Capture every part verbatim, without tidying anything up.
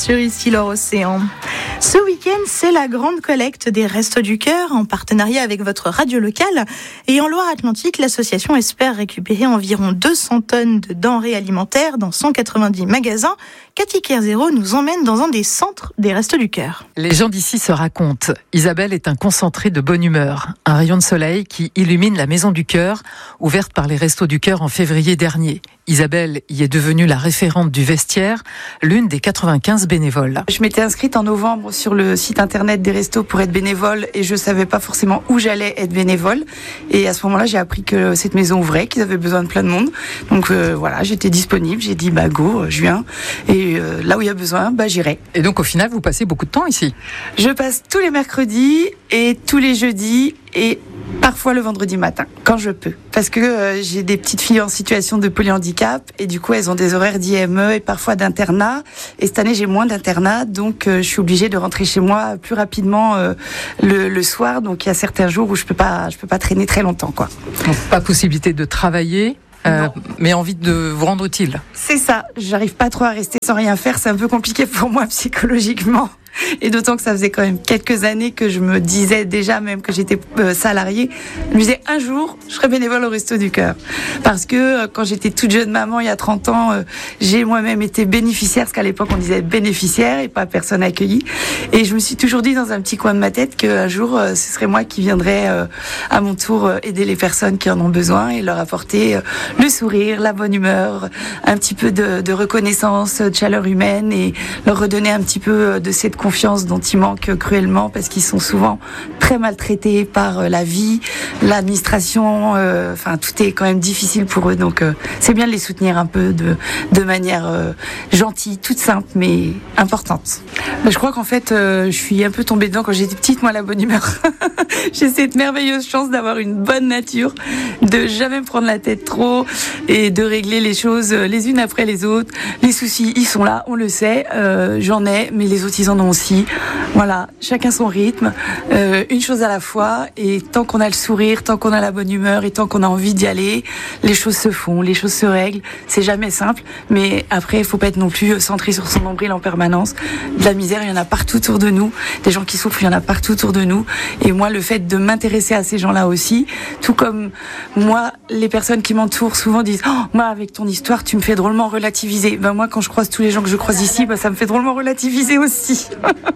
sur Ici Loire Océan. Ce week-end, c'est la grande collecte des Restos du Cœur en partenariat avec votre radio locale. Et en Loire-Atlantique, l'association espère récupérer environ deux cents tonnes de denrées alimentaires dans cent quatre-vingt-dix magasins. Cathy Kerzero nous emmène dans un des centres des Restos du Cœur. Les gens d'ici se racontent. Isabelle est un concentré de bonne humeur, un rayon de soleil qui illumine la Maison du Cœur, ouverte par les Restos du Cœur en février dernier. Isabelle y est devenue la référente du vestiaire, l'une des quatre-vingt-quinze bénévoles. Je m'étais inscrite en novembre sur le site internet des restos pour être bénévole et je savais pas forcément où j'allais être bénévole. Et à ce moment-là, j'ai appris que cette maison ouvrait, qu'ils avaient besoin de plein de monde. Donc euh, voilà, j'étais disponible, j'ai dit bah go, je viens. Et euh, là où il y a besoin, bah j'irai. Et donc au final, vous passez beaucoup de temps ici ? Je passe tous les mercredis et tous les jeudis et parfois le vendredi matin, quand je peux. Parce que euh, j'ai des petites filles en situation de polyhandicap et du coup elles ont des horaires d'I M E et parfois d'internat. Et cette année j'ai moins d'internat, donc euh, je suis obligée de rentrer chez moi plus rapidement euh, le, le soir. Donc il y a certains jours où je peux pas, je peux pas traîner très longtemps, quoi. Donc, pas possibilité de travailler. Euh, mais envie de vous rendre utile. C'est ça, j'arrive pas trop à rester sans rien faire, c'est un peu compliqué pour moi psychologiquement. Et d'autant que ça faisait quand même quelques années que je me disais déjà, même que j'étais euh, salariée, je me disais un jour, je serai bénévole au Resto du Cœur. Parce que euh, quand j'étais toute jeune maman, il y a trente ans, euh, j'ai moi-même été bénéficiaire, parce qu'à l'époque on disait bénéficiaire et pas personne accueillie. Et je me suis toujours dit dans un petit coin de ma tête qu'un jour, euh, ce serait moi qui viendrais euh, à mon tour euh, aider les personnes qui en ont besoin et leur apporter euh, le sourire, la bonne humeur, un petit peu de, de reconnaissance, de chaleur humaine et leur redonner un petit peu de cette confiance dont ils manquent cruellement parce qu'ils sont souvent très maltraités par la vie, l'administration, euh, enfin tout est quand même difficile pour eux, donc euh, c'est bien de les soutenir un peu de, de manière euh, gentille, toute simple mais importante. Je crois qu'en fait euh, je suis un peu tombée dedans quand j'étais petite, moi, la bonne humeur. J'ai cette merveilleuse chance d'avoir une bonne nature, de jamais me prendre la tête trop et de régler les choses les unes après les autres. Les soucis, ils sont là, on le sait, euh, j'en ai, mais les autres, ils en ont aussi. Voilà, chacun son rythme, euh, une chose à la fois, et tant qu'on a le sourire, tant qu'on a la bonne humeur et tant qu'on a envie d'y aller, les choses se font, les choses se règlent. C'est jamais simple, mais après, il faut pas être non plus centré sur son nombril en permanence. De la misère, il y en a partout autour de nous. Des gens qui souffrent, il y en a partout autour de nous. Et moi, le fait de m'intéresser à ces gens-là aussi, tout comme moi, les personnes qui m'entourent souvent disent « Oh, moi, avec ton histoire, tu me fais drôlement relativiser. » Ben moi, quand je croise tous les gens que je croise ici, ben, ça me fait drôlement relativiser aussi.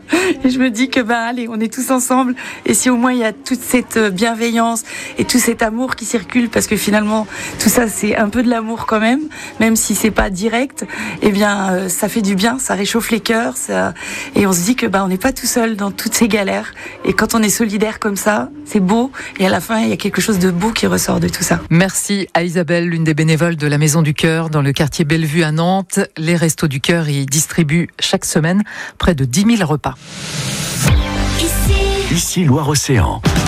Et je me dis que ben allez, on est tous ensemble. Et si au moins il y a toute cette bienveillance et tout cet amour qui circule, parce que finalement tout ça c'est un peu de l'amour quand même, même si c'est pas direct, eh bien euh, ça fait du bien, ça réchauffe les cœurs, ça... et on se dit que ben on n'est pas tout seul dans toutes ces galères. Et quand on est solidaire comme ça, c'est beau. Et à la fin, il y a quelque chose de beau qui ressort de tout ça. Merci à Isabelle, l'une des bénévoles de la Maison du Cœur dans le quartier Bellevue à Nantes. Les Restos du Cœur y distribuent chaque semaine près de dix mille repas. Ici, Ici Loire Océan.